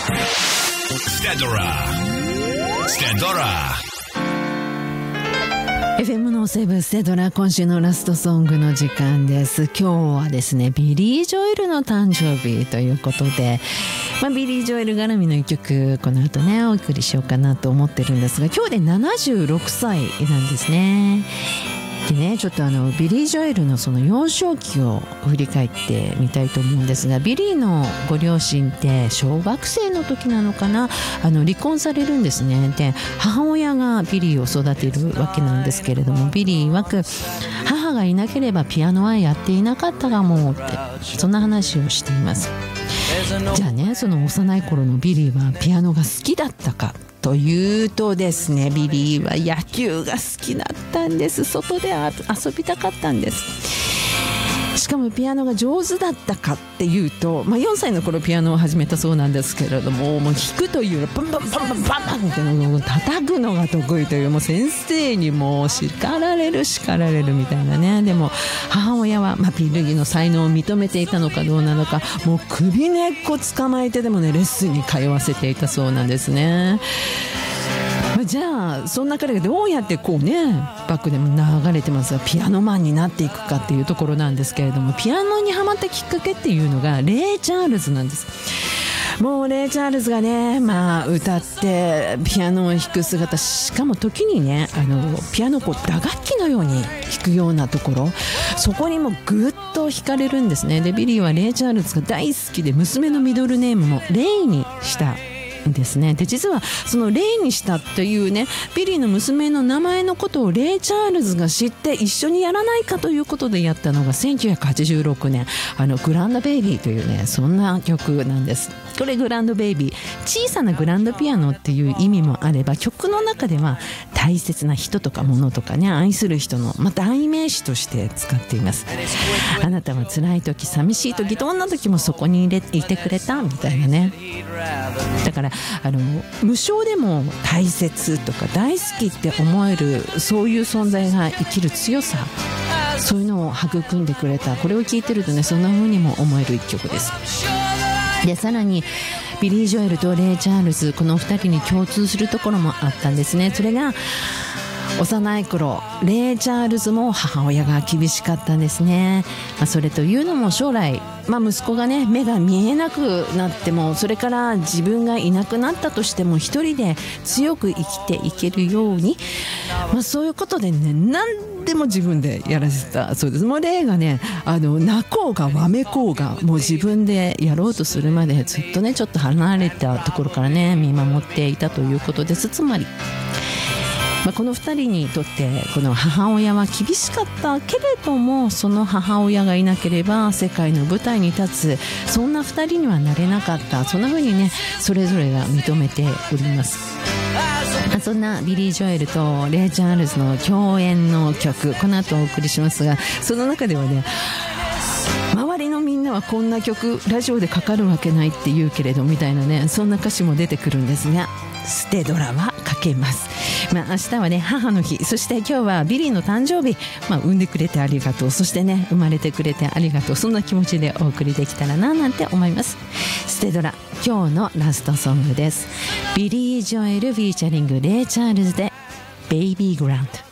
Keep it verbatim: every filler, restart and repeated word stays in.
ステドラステドラエフエム のセブンステドラ、今週のラストソングの時間です。今日はですね、ビリー・ジョエルの誕生日ということで、まあ、ビリー・ジョエル絡みの一曲この後ねお送りしようかなと思ってるんですが、今日でななじゅうろくさいなんですね。でね、ちょっとあのビリー・ジョエルのその幼少期を振り返ってみたいと思うんですが、ビリーのご両親って小学生の時なのかな、あの離婚されるんですね。で、母親がビリーを育てるわけなんですけれども、ビリー曰く母がいなければピアノはやっていなかったかもって、そんな話をしています。じゃあね、その幼い頃のビリーはピアノが好きだったかというとですね、ビリーは野球が好きだったんです。外で遊びたかったんです。しかもピアノが上手だったかっていうと、まあ、よんさいの頃ピアノを始めたそうなんですけれども、もう弾くというパンパンパンパンパンパンってのを叩くのが得意という、もう先生にもう叱られる叱られるみたいなね。でも母親は、まあ、ビリーの才能を認めていたのかどうなのか、もう首根っこ捕まえてでもねレッスンに通わせていたそうなんですね。じゃあそんな彼がどうやってこうねバックでも流れてますがピアノマンになっていくかっていうところなんですけれども、ピアノにハマったきっかけっていうのがレイ・チャールズなんです。もうレイ・チャールズがね、まあ、歌ってピアノを弾く姿、しかも時にねあのピアノをこう打楽器のように弾くようなところ、そこにもぐっと惹かれるんですね。でビリーはレイ・チャールズが大好きで、娘のミドルネームもレイにしたですね。で実はそのレイにしたというねビリーの娘の名前のことをレイ・チャールズが知って一緒にやらないかということでやったのがせんきゅうひゃくはちじゅうろくねん、あのグランドベイビーというねそんな曲なんです。これグランドベイビー、小さなグランドピアノっていう意味もあれば、曲の中では大切な人とか物とかね愛する人の、まあ、代名詞として使っています。あなたは辛い時寂しい時どんな時もそこにいれいてくれたみたいなね。だからあの無償でも大切とか大好きって思える、そういう存在が生きる強さ、そういうのを育んでくれた。これを聞いてるとねそんな風にも思える一曲です。でさらにビリー・ジョエルとレイ・チャールズ、このふたりに共通するところもあったんですね。それが幼い頃レイ・チャールズも母親が厳しかったんですね。まあ、それというのも将来、まあ、息子がね目が見えなくなっても、それから自分がいなくなったとしても一人で強く生きていけるように、まあ、そういうことでね何でも自分でやらせたそうです。もうレイがねあの泣こうがわめこうがもう自分でやろうとするまでずっとねちょっと離れたところからね見守っていたということです。つまりまあ、このふたりにとってこの母親は厳しかったけれども、その母親がいなければ世界の舞台に立つそんなふたりにはなれなかった、そんな風にねそれぞれが認めております。そんなビリー・ジョエルとレイ・チャールズの共演の曲、この後お送りしますが、その中ではね周りのみんなはこんな曲ラジオでかかるわけないって言うけれどみたいなね、そんな歌詞も出てくるんですが、ステドラはかけます。まあ、明日はね母の日、そして今日はビリーの誕生日、まあ、産んでくれてありがとう、そしてね生まれてくれてありがとう、そんな気持ちでお送りできたらななんて思います。ステドラ今日のラストソングです。ビリー・ジョエルフィーチャリングレイ・チャールズでベイビーグラウンド。